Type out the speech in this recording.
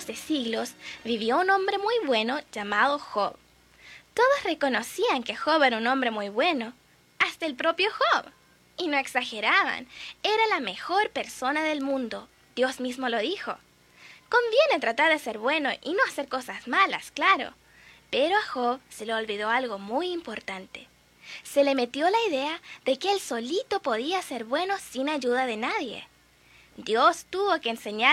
siglos de siglos vivió un hombre muy bueno llamado Job. Todos reconocían que Job era un hombre muy bueno, hasta el propio Job. Y no exageraban, era la mejor persona del mundo. Dios mismo lo dijo. Conviene tratar de ser bueno y no hacer cosas malas, claro. Pero a Job se le olvidó algo muy importante. Se le metió la idea de que él solito podía ser bueno sin ayuda de nadie. Dios tuvo que enseñar